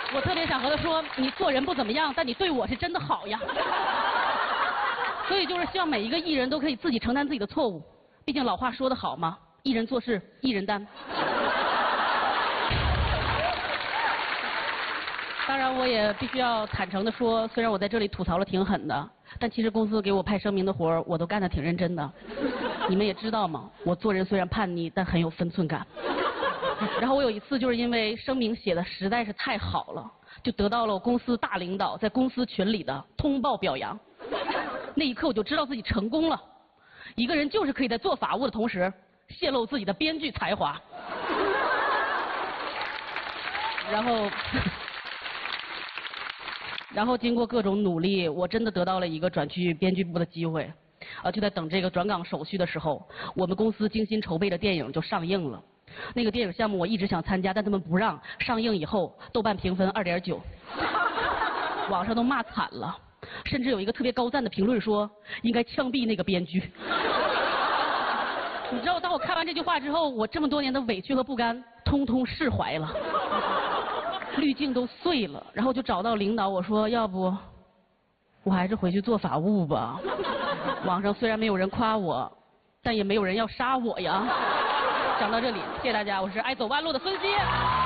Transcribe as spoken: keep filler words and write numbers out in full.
我特别想和他说，你做人不怎么样，但你对我是真的好呀。所以就是希望每一个艺人都可以自己承担自己的错误，毕竟老话说得好嘛，一人做事一人担。当然，我也必须要坦诚地说，虽然我在这里吐槽了挺狠的，但其实公司给我派声明的活儿，我都干得挺认真的。你们也知道嘛，我做人虽然叛逆，但很有分寸感。然后我有一次就是因为声明写的实在是太好了，就得到了我公司大领导在公司群里的通报表扬。那一刻我就知道自己成功了。一个人就是可以在做法务的同时泄露自己的编剧才华。然后。然后经过各种努力，我真的得到了一个转去编剧部的机会。呃，就在等这个转岗手续的时候，我们公司精心筹备的电影就上映了。那个电影项目我一直想参加，但他们不让。上映以后，豆瓣评分二点九，网上都骂惨了，甚至有一个特别高赞的评论说应该枪毙那个编剧。你知道，当我看完这句话之后，我这么多年的委屈和不甘，通通释怀了。滤镜都碎了，然后就找到领导，我说要不我还是回去做法务吧。网上虽然没有人夸我，但也没有人要杀我呀。讲到这里，谢谢大家，我是爱走弯路的孙熙。